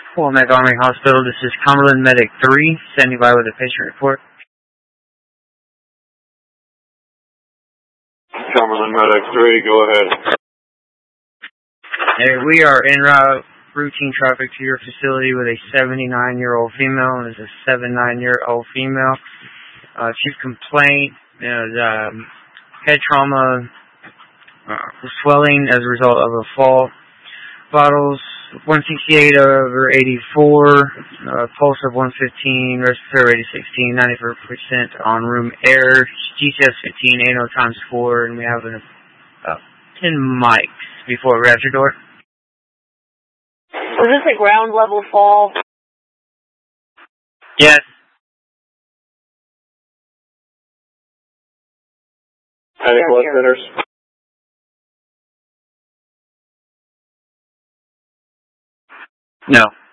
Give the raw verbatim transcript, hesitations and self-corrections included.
Wilmette Army Hospital, this is Cumberland Medic three, standing by with a patient report. Cumberland Medic three, go ahead. Hey, we are en route, routine traffic to your facility with a seventy-nine-year-old female. There's a seventy-nine-year-old female. Uh, chief complaint is um, head trauma, uh, swelling as a result of a fall. Vitals one sixty-eight over eighty-four, uh, pulse of one fifteen, respiratory rate of sixteen, ninety-four percent on room air, G C S fifteen, A N O times four, and we have an, uh, ten mics before we have your door. Was this a ground level fall? Yes. Any blood thinners? No.